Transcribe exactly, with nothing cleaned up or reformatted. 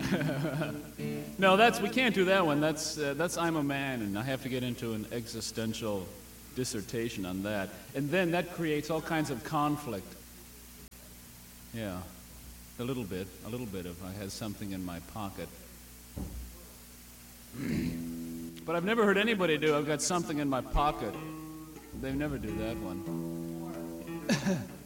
No, that's we can't do that one. That's uh, that's I'm a Man, and I have to get into an existential dissertation on that, and then that creates all kinds of conflict. Yeah, a little bit, a little bit of I had something in my pocket. But I've never heard anybody do I've got something in my pocket. They never do that one.